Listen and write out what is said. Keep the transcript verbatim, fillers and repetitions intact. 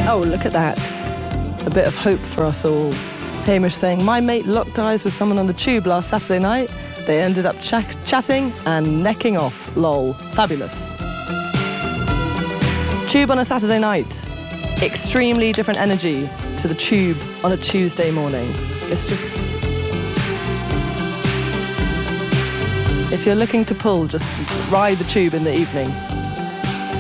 Oh, look at that. A bit of hope for us all. Hamish saying, my mate locked eyes with someone on the tube last Saturday night. They ended up ch- chatting and necking off. Lol. Fabulous. Tube on a Saturday night. Extremely different energy to the tube on a Tuesday morning. It's just... If you're looking to pull, just ride the tube in the evening.